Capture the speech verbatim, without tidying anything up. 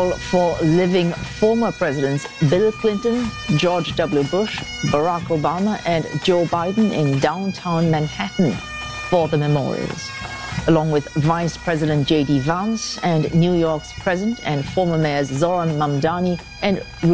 memorial for living former presidents Bill Clinton, George W. Bush, Barack Obama, and Joe Biden in downtown Manhattan for the memorials, along with Vice President J D Vance and New York's President and former mayors Zohran Mamdani and